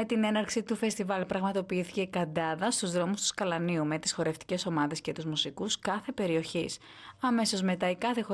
Με την έναρξη του φεστιβάλ πραγματοποιήθηκε καντάδα στους δρόμους του Σκαλανίου με τις χορευτικές ομάδες και τους μουσικούς κάθε περιοχής. Αμέσως μετά η κάθε